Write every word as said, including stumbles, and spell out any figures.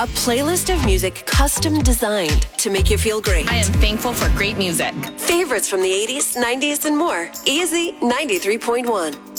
A playlist of music custom designed to make you feel great. I am thankful for great music. Favorites from the eighties, nineties, and more. Easy ninety-three point one.